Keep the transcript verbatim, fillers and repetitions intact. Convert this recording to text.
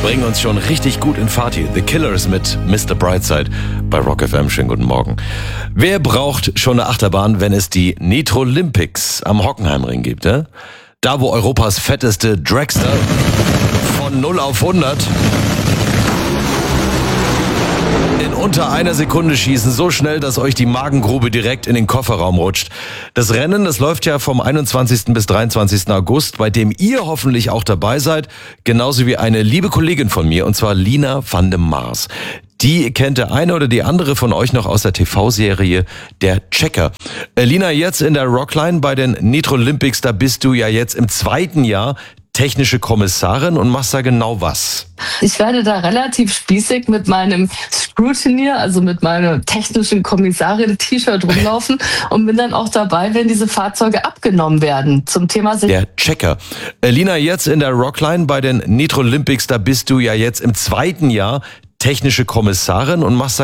bringen uns schon richtig gut in Fahrt hier. The Killers mit Mister Brightside bei Rock F M. Schönen guten Morgen. Wer braucht schon eine Achterbahn, wenn es die Nitrolympics am Hockenheimring gibt? Ne? Da, wo Europas fetteste Dragster von null auf hundert in unter einer Sekunde schießen, so schnell, dass euch die Magengrube direkt in den Kofferraum rutscht. Das Rennen, das läuft ja vom einundzwanzigsten bis dreiundzwanzigsten August, bei dem ihr hoffentlich auch dabei seid, genauso wie eine liebe Kollegin von mir, und zwar Lina van de Mars. Die kennt der eine oder die andere von euch noch aus der T V-Serie Der Checker. Äh, Lina, jetzt in der Rockline bei den Nitrolympics, da bist du ja jetzt im zweiten Jahr technische Kommissarin und machst da genau was? Ich werde da relativ spießig mit meinem Scrutineer, also mit meinem technischen Kommissarin-T-Shirt rumlaufen und bin dann auch dabei, wenn diese Fahrzeuge abgenommen werden. Zum Thema Der Checker. Äh, Lina, jetzt in der Rockline bei den Nitrolympics, da bist du ja jetzt im zweiten Jahr technische Kommissarin und machst da